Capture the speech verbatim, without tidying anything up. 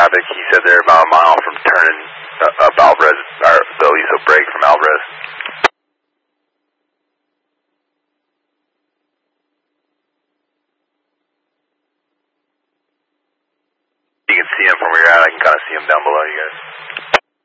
traffic. He said they're about a mile from turning uh, up Alvarez, or the Aliso break from Alvarez. You can see him from where you're at. I can kind of see him down below you guys.